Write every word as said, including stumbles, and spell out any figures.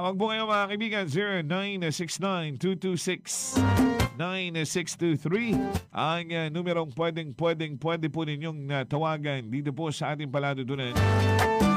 Tawag po kayo mga kaibigan, zero nine six nine two two six nine six two three ang uh, numerong pwedeng pwedeng pwede po ninyong uh, tawagan dito po sa ating paladutunan.